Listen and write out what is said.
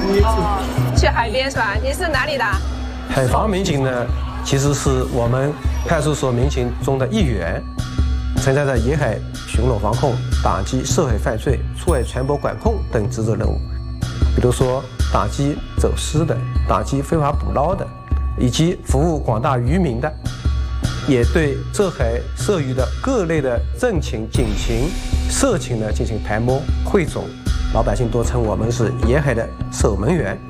去海边是吧？你是哪里的？ 海防民警呢，其实是我们派出所民警中的一员，承担着沿海巡逻防控、打击涉海犯罪、出海船舶管控等职责任务。比如说，打击走私的、打击非法捕捞的，以及服务广大渔民的，也对涉海涉渔的各类的政情、警情、社情呢进行排摸汇总。老百姓都称我们是沿海的守门员。